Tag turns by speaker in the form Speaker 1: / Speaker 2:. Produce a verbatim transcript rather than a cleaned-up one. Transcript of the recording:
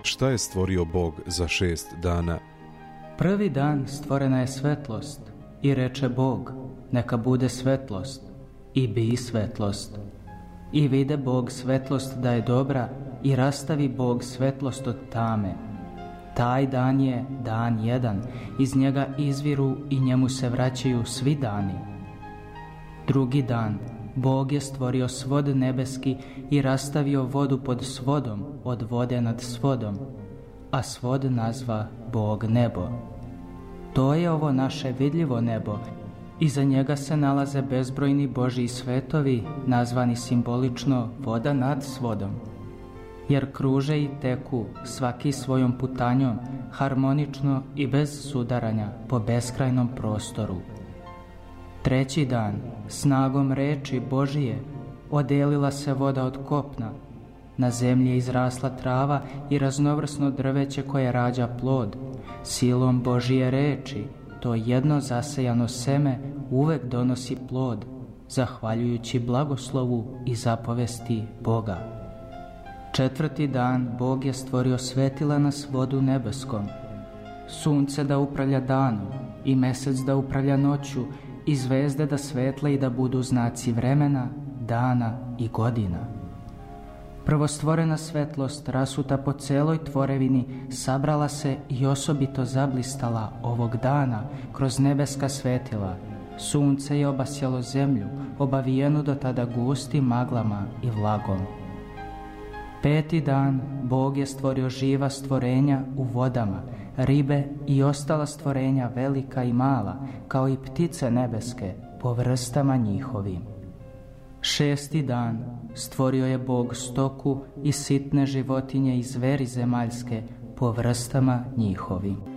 Speaker 1: Šta je stvorio Bog za šest dana?
Speaker 2: Prvi dan stvorena je svetlost i reče Bog, neka bude svetlost, i bi svetlost. I vide Bog svetlost da je dobra i rastavi Bog svetlost od tame. Taj dan je dan jedan, iz njega izviru i njemu se vraćaju svi dani. Drugi dan Bog je stvorio svod nebeski i rastavio vodu pod svodom, od vode nad svodom, a svod nazva Bog nebo. To je ovo naše vidljivo nebo, iza njega se nalaze bezbrojni Božji svetovi, nazvani simbolično voda nad svodom, jer kruže i teku svaki svojom putanjom, harmonično i bez sudaranja po beskrajnom prostoru. Treći dan, snagom reči Božije, odelila se voda od kopna, na zemlji je izrasla trava i raznovrsno drveće koje rađa plod. Silom Božije reči, to jedno zasejano seme uvek donosi plod, zahvaljujući blagoslovu i zapovesti Boga. Četvrti dan Bog je stvorio svetila na svodu nebeskom, sunce da upravlja danom i mesec da upravlja noću i zvezde da svetle i da budu znaci vremena, dana i godina. Prvostvorena svetlost rasuta po celoj tvorevini sabrala se i osobito zablistala ovog dana kroz nebeska svetila. Sunce je obasjalo zemlju, obavijenu do tada gustim maglama i vlagom. Peti dan Bog je stvorio živa stvorenja u vodama, ribe i ostala stvorenja velika i mala, kao i ptice nebeske po vrstama njihovim. Šesti dan stvorio je Bog stoku i sitne životinje i zveri zemaljske po vrstama njihovim.